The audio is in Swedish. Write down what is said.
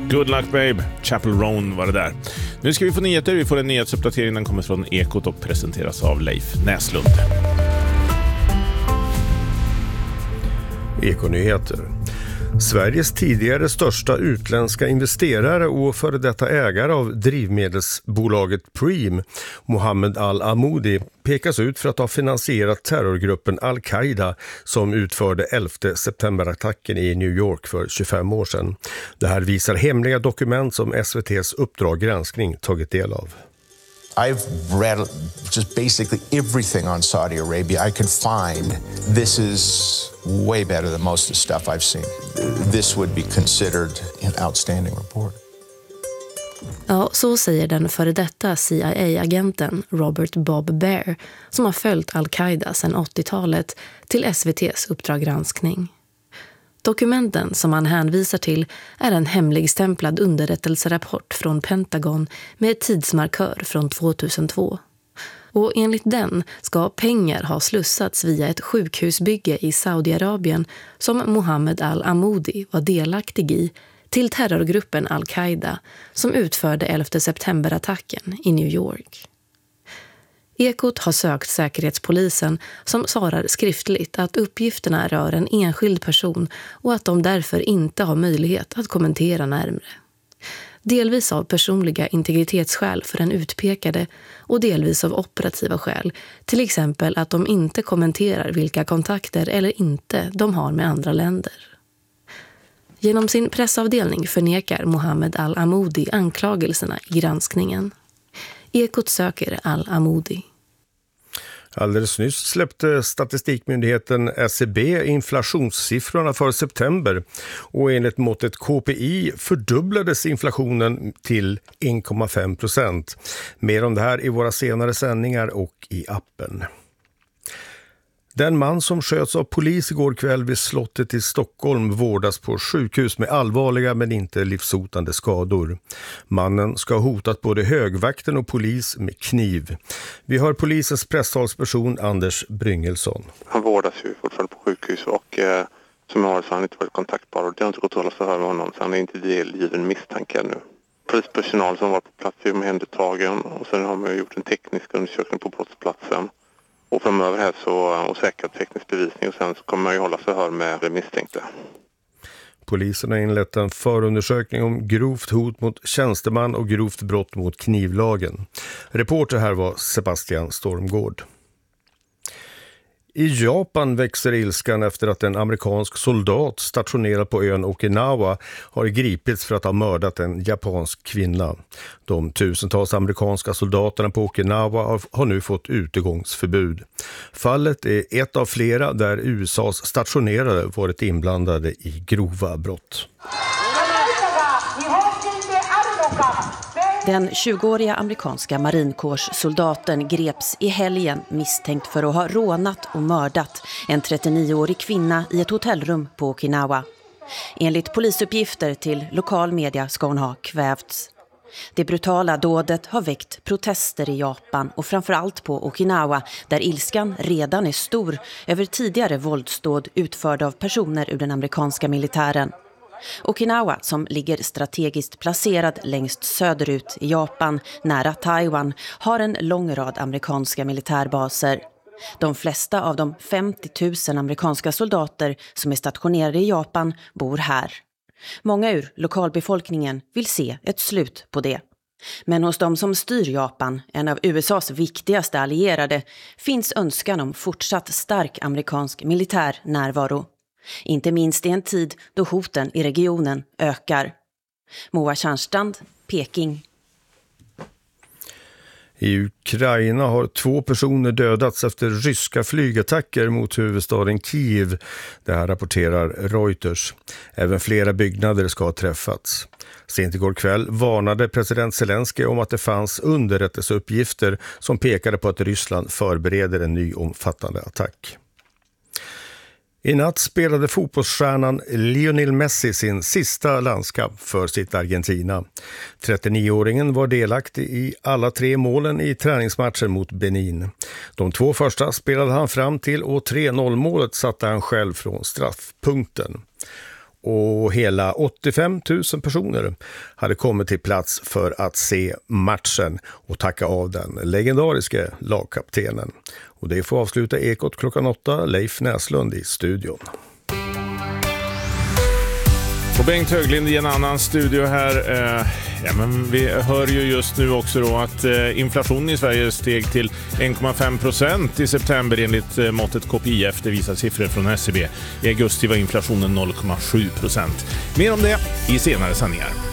Good Luck Babe, Chapel Roan var det där. Nu ska vi få nyheter, vi får en nyhetsuppdatering. Den kommer från Ekot och presenteras av Leif Näslund. Ekonyheter. Sveriges tidigare största utländska investerare och före detta ägare av drivmedelsbolaget Preem, Mohammed Al-Amoudi, pekas ut för att ha finansierat terrorgruppen Al-Qaida som utförde 11 september-attacken i New York för 25 år sedan. Det här visar hemliga dokument som SVT:s Uppdrag granskning tagit del av. I've read just basically everything on Saudi Arabia I could find. This is way better than most of the stuff I've seen. This would be considered an outstanding report. Ja, så säger den före detta CIA-agenten Robert Bob Baer, som har följt Al-Qaida sedan 80-talet, till SVT:s Uppdrag granskning. Dokumenten som han hänvisar till är en hemligstämplad underrättelserapport från Pentagon med tidsmarkör från 2002. Och enligt den ska pengar ha slussats via ett sjukhusbygge i Saudiarabien som Mohammed Al-Amoudi var delaktig i till terrorgruppen Al-Qaida som utförde 11 september-attacken i New York. Ekot har sökt Säkerhetspolisen som svarar skriftligt att uppgifterna rör en enskild person och att de därför inte har möjlighet att kommentera närmare. Delvis av personliga integritetsskäl för den utpekade och delvis av operativa skäl, till exempel att de inte kommenterar vilka kontakter eller inte de har med andra länder. Genom sin pressavdelning förnekar Mohammed Al-Amoudi anklagelserna i granskningen. Ekot söker Al-Amoudi. Alldeles nyss släppte statistikmyndigheten SCB inflationssiffrorna för september och enligt måttet KPI fördubblades inflationen till 1,5%. Mer om det här i våra senare sändningar och i appen. Den man som sköts av polis igår kväll vid slottet i Stockholm vårdas på sjukhus med allvarliga men inte livshotande skador. Mannen ska ha hotat både högvakten och polis med kniv. Vi hör polisens presstalsperson Anders Bryngelsson. Han vårdas ju fortfarande på sjukhus och som jag har så har han inte varit kontaktbar och det har inte gått att hålla förhör med honom så han är inte delgiven misstanke ännu. Polispersonal som var på plats är omhändertagen och sen har man gjort en teknisk undersökning på brottsplatsen. Och framöver här så säkra teknisk bevisning och sen så kommer man ju hålla förhör med misstänkta. Polisen har inlett en förundersökning om grovt hot mot tjänsteman och grovt brott mot knivlagen. Reporter här var Sebastian Stormgård. I Japan växer ilskan efter att en amerikansk soldat stationerad på ön Okinawa har gripits för att ha mördat en japansk kvinna. De tusentals amerikanska soldaterna på Okinawa har nu fått utegångsförbud. Fallet är ett av flera där USAs stationerade varit inblandade i grova brott. Den 20-åriga amerikanska marinkårssoldaten greps i helgen misstänkt för att ha rånat och mördat en 39-årig kvinna i ett hotellrum på Okinawa. Enligt polisuppgifter till lokal media ska hon ha kvävts. Det brutala dådet har väckt protester i Japan och framförallt på Okinawa där ilskan redan är stor över tidigare våldsdåd utförda av personer ur den amerikanska militären. Okinawa, som ligger strategiskt placerad längst söderut i Japan, nära Taiwan, har en lång rad amerikanska militärbaser. De flesta av de 50 000 amerikanska soldater som är stationerade i Japan bor här. Många ur lokalbefolkningen vill se ett slut på det. Men hos de som styr Japan, en av USAs viktigaste allierade, finns önskan om fortsatt stark amerikansk militär närvaro. Inte minst i en tid då hoten i regionen ökar. Moa Tjärnstrand, Peking. I Ukraina har 2 personer dödats efter ryska flygattacker mot huvudstaden Kiev. Det här rapporterar Reuters. Även flera byggnader ska ha träffats. Sent igår kväll varnade president Zelensky om att det fanns underrättelseuppgifter som pekade på att Ryssland förbereder en ny omfattande attack. I natt spelade fotbollsstjärnan Lionel Messi sin sista landskamp för sitt Argentina. 39-åringen var delaktig i alla 3 målen i träningsmatcher mot Benin. De 2 första spelade han fram till och 3-0-målet satte han själv från straffpunkten. och hela 85 000 personer hade kommit till plats för att se matchen och tacka av den legendariska lagkaptenen. Och det får avsluta Ekot klockan 8, Leif Näslund i studion. Och Bengt Höglind i en annan studio här. Men vi hör ju just nu också då att inflationen i Sverige steg till 1,5% i september enligt måttet KPIF. Det visar siffror från SCB. I augusti var inflationen 0,7%. Mer om det i senare sanningar.